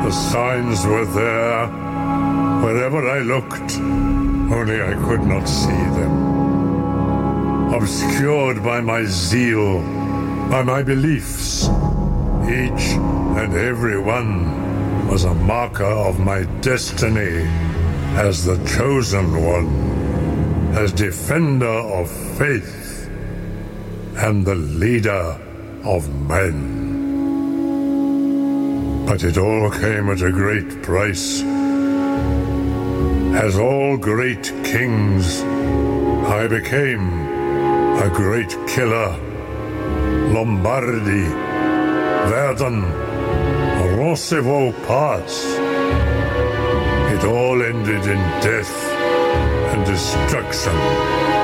The signs were there wherever I looked, only I could not see them. Obscured by my zeal, by my beliefs, each and every one was a marker of my destiny as the chosen one, as defender of faith, and the leader of men. But it all came at a great price. As all great kings, I became a great killer. Lombardy, Verdun, Roncevaux Pass. It all ended in death and destruction.